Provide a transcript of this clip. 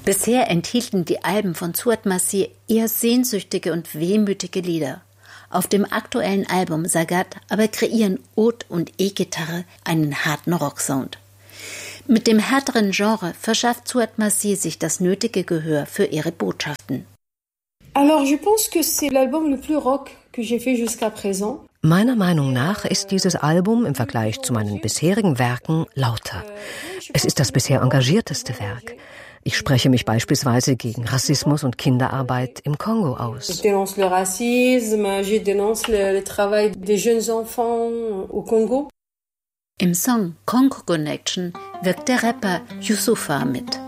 Bisher enthielten die Alben von Stuart Massey eher sehnsüchtige und wehmütige Lieder. Auf dem aktuellen Album Zagat aber kreieren Oud und E-Gitarre einen harten Rocksound. Mit dem härteren Genre verschafft Stuart Massey sich das nötige Gehör für ihre Botschaften. Alors, je pense que c'est l'album le plus rock que j'ai fait jusqu'à présent. Meiner Meinung nach ist dieses Album im Vergleich zu meinen bisherigen Werken lauter. Es ist das bisher engagierteste Werk. Ich spreche mich beispielsweise gegen Rassismus und Kinderarbeit im Kongo aus. Je dénonce le racisme, je dénonce le travail des jeunes enfants au Congo. Im Song Congo Connection wirkt der Rapper Youssoufa mit.